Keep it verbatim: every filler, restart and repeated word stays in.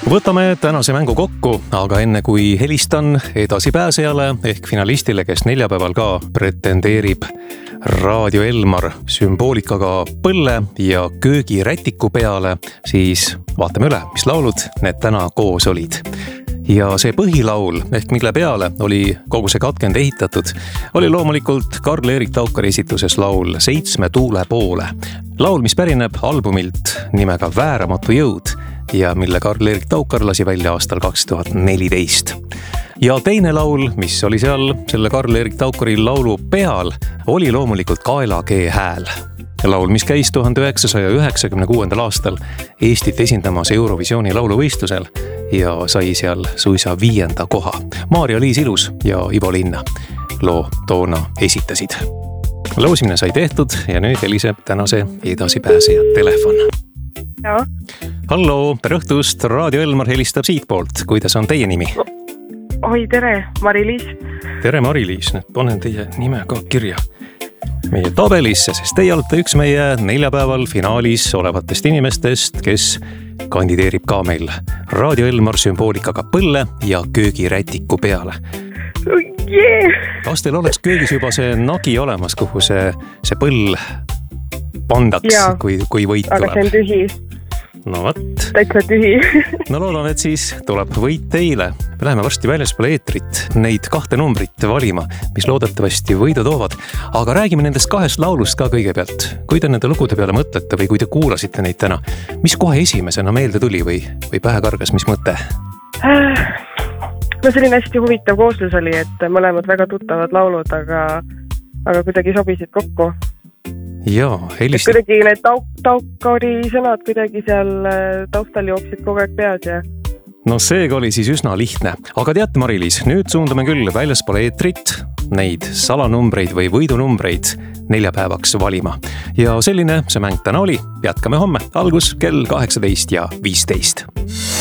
Võtame tänase mängu kokku, aga enne kui helistan edasipääsejale ehk finalistile, kes neljapäeval ka pretendeerib Raadio Elmar sümboolikaga põlle ja köögirätiku peale, siis vaatame üle, mis laulud need täna koos olid. Ja see põhilaul, ehk mille peale oli kogu see katkend ehitatud, oli loomulikult Karl-Erik Taukari esituses laul Seitsme tuule poole. Laul, mis pärineb albumilt nimega Vääramatu jõud ja mille Karl-Erik Taukar lasi välja aastal kaks tuhat neliteist. Ja teine laul, mis oli seal selle Karl-Erik Taukari laulu peal, oli loomulikult Kaela G hääl. Laul, mis käis tuhande üheksasaja üheksakümne kuuendal aastal Eestit esindamas Eurovisiooni lauluvõistlusel ja sai seal suisa viienda koha. Maarja-Liis Ilus ja Ivo Linna loo toona esitasid. Loosimine sai tehtud ja nüüd heliseb tänase edasipääseja telefon. Jaa. Hallo, tere õhtust, Raadio Elmar helistab siit poolt. Kuidas on teie nimi? Oi, tere, Mari-Liis. Tere, Mari-Liis. Nüüd panen teie nime ka kirja meie tabelisse, sest teie olete üks meie neljapäeval finaalis olevatest inimestest, kes kandideerib ka meil Raadio Elmar sümboolikaga põlle ja köögirätiku peale. Yeah. Kas teil oleks köögis juba see nagi olemas, kuhu see, see põll pandaks, ja, kui, kui võit tuleb? Aga see on tühi. No võt. Täitsa tühi. No loodan, et siis tuleb võit teile. Me läheme varsti väljaspool eetrit neid kahte numbrit valima, mis loodetavasti võidu toovad. Aga räägime nendest kahest laulust ka kõigepealt. Kui te nende lugude peale mõtlete või kui te kuulasite neid täna, mis kohe esimesena meelde tuli või, või pähe kargas, mis mõte? No selline hästi huvitav kooslus oli, et mõlemad väga tuttavad laulud, aga, aga kuidagi sobisid kokku. Jaa, helist... Kuidagi need tauk, taukari sõnad kuidagi seal taustal jooksid kogu aeg peas ja... No seega oli siis üsna lihtne. Aga teate, Mari-Liis, nüüd suundame küll väljaspool eetrit neid salanumbreid või võidunumbreid neljapäevaks valima. Ja selline see mäng täna oli. Jätkame homme. Algus kell kaheksateist ja viisteist.